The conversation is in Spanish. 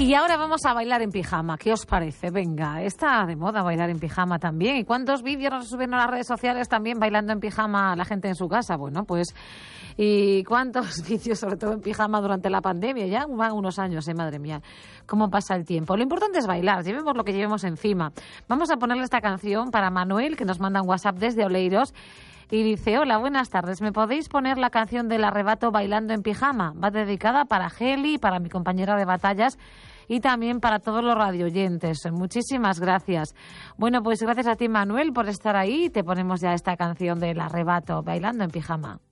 Y ahora vamos a bailar en pijama. ¿Qué os parece? Venga, está de moda bailar en pijama también. ¿Y cuántos vídeos nos suben a las redes sociales también bailando en pijama la gente en su casa? Bueno, pues... ¿Y cuántos vídeos, sobre todo en pijama, durante la pandemia? Ya van unos años, madre mía, cómo pasa el tiempo. Lo importante es bailar, llevemos lo que llevemos encima. Vamos a ponerle esta canción para Manuel, que nos manda un WhatsApp desde Oleiros. Y dice, hola, buenas tardes, ¿me podéis poner la canción del Arrebato bailando en pijama? Va dedicada para Geli, para mi compañera de batallas y también para todos los radioyentes. Muchísimas gracias. Bueno, pues gracias a ti, Manuel, por estar ahí. Te ponemos ya esta canción del Arrebato bailando en pijama.